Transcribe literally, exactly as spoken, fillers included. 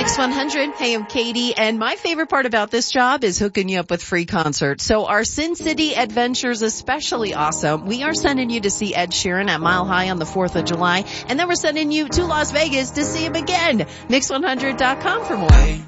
Mix one hundred. Hey, I'm Katie, and my favorite part about this job is hooking you up with free concerts. So our Sin City adventure is especially awesome. We are sending you to see Ed Sheeran at Mile High on the fourth of July, and then we're sending you to Las Vegas to see him again. Mix one hundred dot com for more.